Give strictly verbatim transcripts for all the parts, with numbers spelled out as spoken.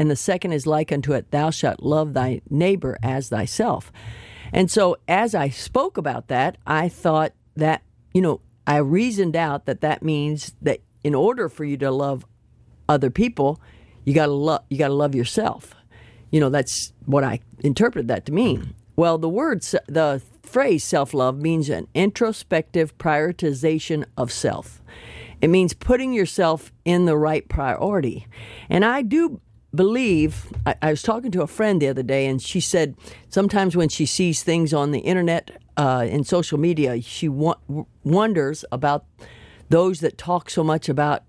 and the second is like unto it, thou shalt love thy neighbor as thyself. And so as I spoke about that, I thought that, you know, I reasoned out that that means that in order for you to love other people, you got to love you got to love yourself. You know, that's what I interpreted that to mean. Well, the word, the phrase self-love means an introspective prioritization of self. It means putting yourself in the right priority. And I do believe, I, I was talking to a friend the other day, and she said sometimes when she sees things on the internet, uh, in social media, she wa- wonders about those that talk so much about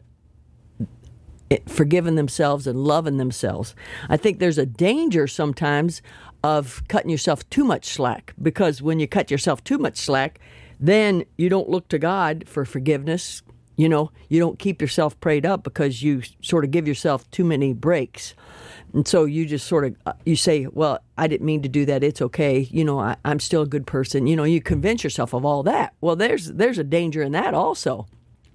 it, forgiving themselves and loving themselves. I think there's a danger sometimes of cutting yourself too much slack, because when you cut yourself too much slack, then you don't look to God for forgiveness. You know, you don't keep yourself prayed up because you sort of give yourself too many breaks. And so you just sort of, you say, well, I didn't mean to do that. It's okay. You know, I, I'm still a good person. You know, you convince yourself of all that. Well, there's there's a danger in that also.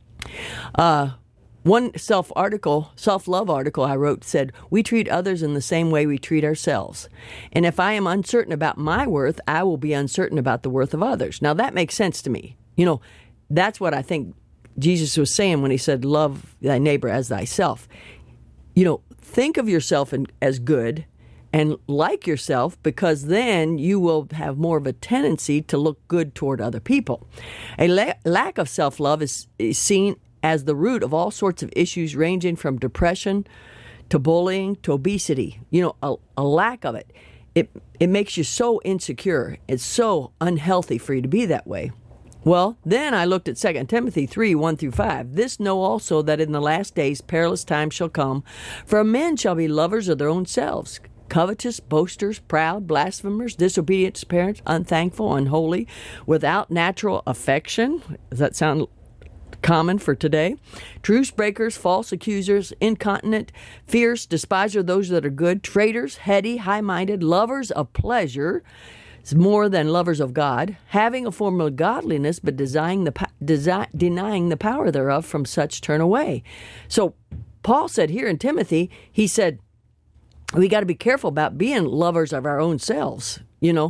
Uh, one self article, self-love article I wrote said, we treat others in the same way we treat ourselves. And if I am uncertain about my worth, I will be uncertain about the worth of others. Now, that makes sense to me. You know, that's what I think Jesus was saying when he said, love thy neighbor as thyself. You know, think of yourself in, as good and like yourself, because then you will have more of a tendency to look good toward other people. A la- lack of self-love is, is seen as the root of all sorts of issues ranging from depression to bullying to obesity. You know, a, a lack of it, it, it makes you so insecure. It's so unhealthy for you to be that way. Well, then I looked at Second Timothy three, one through five. This know also that in the last days perilous times shall come, for men shall be lovers of their own selves, covetous, boasters, proud, blasphemers, disobedient to parents, unthankful, unholy, without natural affection. Does that sound common for today? Truce breakers, false accusers, incontinent, fierce, despiser of those that are good, traitors, heady, high-minded, lovers of pleasure, more than lovers of God, having a form of godliness, but denying the, desi- denying the power thereof, from such turn away. So Paul said here in Timothy, he said, we got to be careful about being lovers of our own selves, you know.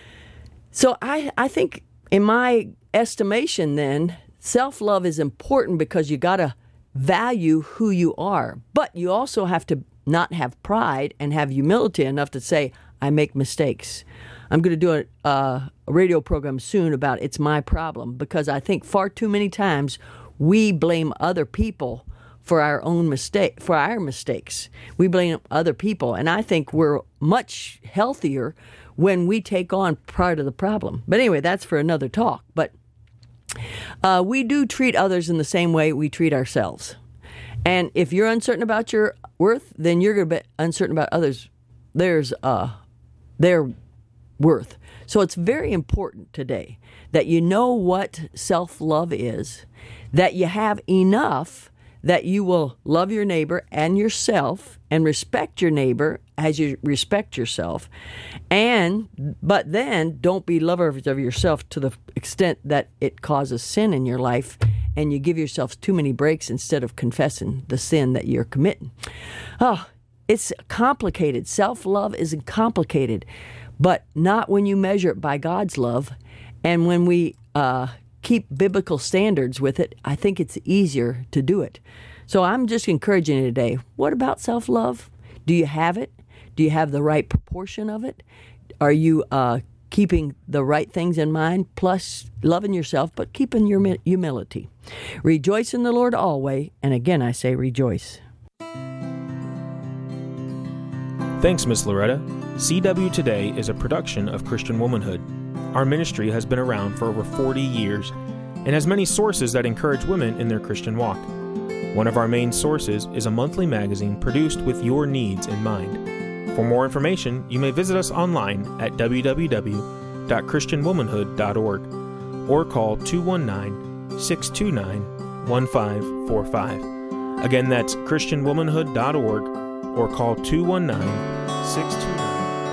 So I, I think in my estimation then, self-love is important because you got to value who you are, but you also have to not have pride and have humility enough to say, I make mistakes. I'm going to do a, uh, a radio program soon about It's My Problem, because I think far too many times we blame other people for our own mistake, for our mistakes. We blame other people, and I think we're much healthier when we take on part of the problem. But anyway, that's for another talk. But uh, we do treat others in the same way we treat ourselves. And if you're uncertain about your worth, then you're going to be uncertain about others. There's uh, their worth. So it's very important today that you know what self-love is, that you have enough that you will love your neighbor and yourself and respect your neighbor as you respect yourself. And, but then don't be lovers of yourself to the extent that it causes sin in your life and you give yourself too many breaks instead of confessing the sin that you're committing. Oh, it's complicated. Self-love is complicated, but not when you measure it by God's love. And when we uh, keep biblical standards with it, I think it's easier to do it. So I'm just encouraging you today. What about self-love? Do you have it? Do you have the right proportion of it? Are you uh, keeping the right things in mind, plus loving yourself, but keeping your humility? Rejoice in the Lord always. And again, I say rejoice. Thanks, Miss Loretta. C W Today is a production of Christian Womanhood. Our ministry has been around for over forty years and has many sources that encourage women in their Christian walk. One of our main sources is a monthly magazine produced with your needs in mind. For more information, you may visit us online at w w w dot christian womanhood dot org or call two one nine, six two nine, one five four five. Again, that's christian womanhood dot org or call two one nine, six two nine